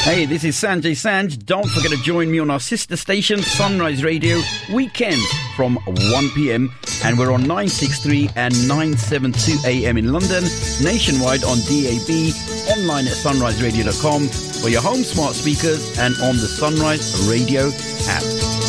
Hey, this is Sanjay Sanj. Don't forget to join me on our sister station, Sunrise Radio, weekends from 1 p.m. And we're on 963 and 972 a.m. in London, nationwide on DAB, online at sunriseradio.com, for your home smart speakers and on the Sunrise Radio app.